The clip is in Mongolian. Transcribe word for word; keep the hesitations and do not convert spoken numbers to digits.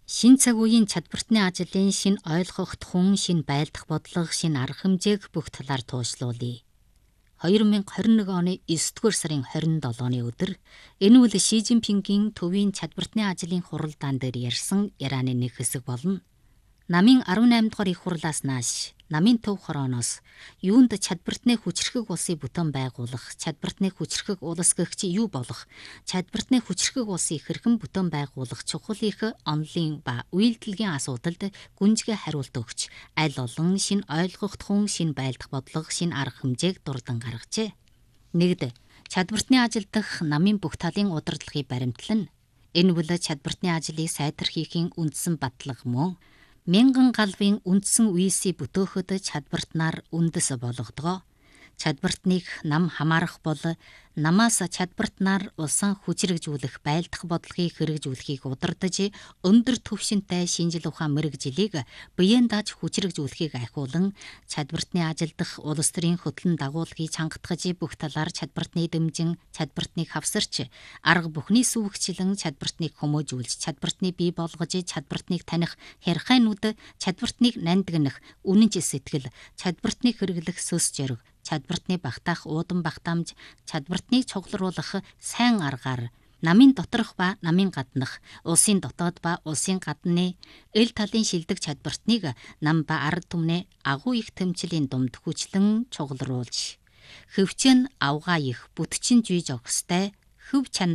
Шин цаг үеийн чадвартны ажлын шин ойлгох тун, шин байлдах бодлого, шин арга хэмжээг бүх талаар туушлуулъя. хоёр мянга хорин нэг оны есдүгээр сарын хорин долооны өдөр энэ үл Ши Жинпингийн төвийн чадвартны ажлын хуралдаан дээр ярьсан ярианы нэг хэсэг болно. Намын арван найм дугаар их хурлаас нааш намын төв хорооноос юунд чадвартны хүчрхэг улсыг бүтэн байгуулах, чадвартны хүчрхэг улс гэгч юу болох, чадвартны хүчрхэг улсыг хэрхэн бүтэн байгуулах чухал их онлын ба үйлдэлгийн асуудалд гүнзгий хариулт өгч, аль олон шин ойлгох тун, шин байлдах бодлого, шин арга хэмжээг дурдан гаргажээ. Нэгд чадвартны ажил дах намын бүх талын удирдлагыг баримтлан энэ бүл чадвартны ажлыг сайдэрхийхийн үндсэн батлага мөн мянган галвын үндсэн үйлсийг бүтөөхөд чадвартнаар үндэс болгодгоо. Чадвартныг нам хамаарах бол намаас чадвартнаар улсан хүчрэгжүүлэх байлдах бодлогыг хэрэгжүүлэхийг удирдах өндөр түвшинтэй шинжил ухаан мэрэгжлийг биеэн дааж хүчрэгжүүлэхийг ахиулан чадвартны ажилдах улс төрийн хөтлөн дагуулгыг чангатгаж бүх талаар чадвартны дэмжин, чадвартныг хавсарч, арга бүхний сүүгчлэн чадвартныг хүмүүжүүлж, чадвартны бий болгож, чадвартныг таних хэрхайнууд, чадвартныг нандинах үнэнч сэтгэл, чадвартныг хэрэглэх сөс зориг, чадвартны багтаах уудан багтаамж, чадвартныг чоглоруулах сайн аргаар намын доторх ба намын гаднах, улсын дотоод ба улсын гадны эл талын шилдэг чадвартныг нам ба ард түмний агуу их тэмцлийн дунд хүчлэн чуглуулж, хөвчөн авгаа их бүтчин жүйж огстой хөв чанар